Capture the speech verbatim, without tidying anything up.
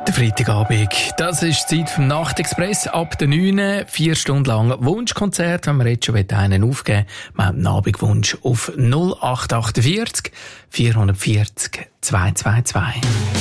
Der Freitagabend, das ist die Zeit vom Nachtexpress. Ab der neun, vier Stunden lang Wunschkonzert. Wenn wir jetzt schon einen aufgeben wollen, wir haben einen Abendwunsch auf null acht acht vier, vier vier null, zwei zwei zwei.